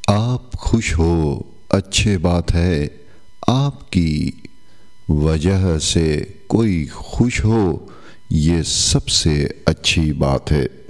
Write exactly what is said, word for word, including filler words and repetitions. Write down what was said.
आप खुश हो अच्छे बात है, आपकी वजह से कोई खुश हो ये सबसे अच्छी बात है।